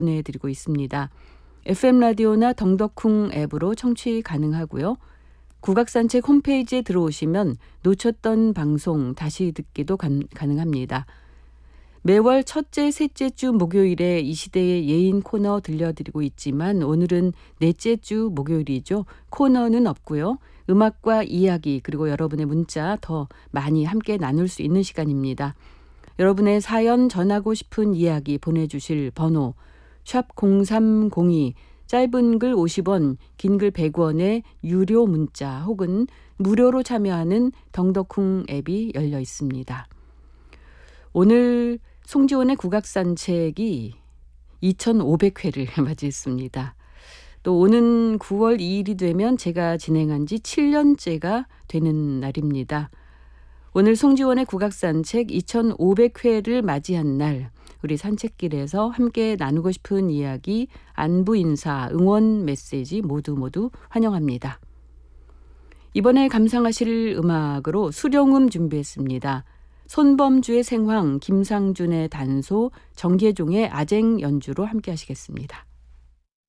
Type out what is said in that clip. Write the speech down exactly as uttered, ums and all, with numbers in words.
보내드리고 있습니다. 에프엠 라디오나 덩덕쿵 앱으로 청취 가능하고요. 국악산책 홈페이지에 들어오시면 놓쳤던 방송 다시 듣기도 간, 가능합니다. 매월 첫째, 셋째 주 목요일에 이 시대의 예인 코너 들려드리고 있지만 오늘은 넷째 주 목요일이죠. 코너는 없고요. 음악과 이야기 그리고 여러분의 문자 더 많이 함께 나눌 수 있는 시간입니다. 여러분의 사연 전하고 싶은 이야기 보내주실 번호 샵 공삼공이 짧은 글 오십 원, 긴 글 백 원의 유료 문자 혹은 무료로 참여하는 덩덕쿵 앱이 열려 있습니다. 오늘 송지원의 국악산책이 이천오백 회를 맞이했습니다. 또 오는 구월 이일이 되면 제가 진행한 지 칠 년째가 되는 날입니다. 오늘 송지원의 국악산책 이천오백 회를 맞이한 날 우리 산책길에서 함께 나누고 싶은 이야기, 안부 인사, 응원 메시지 모두 모두 환영합니다. 이번에 감상하실 음악으로 수령음 준비했습니다. 손범주의 생황, 김상준의 단소, 정계종의 아쟁 연주로 함께 하시겠습니다.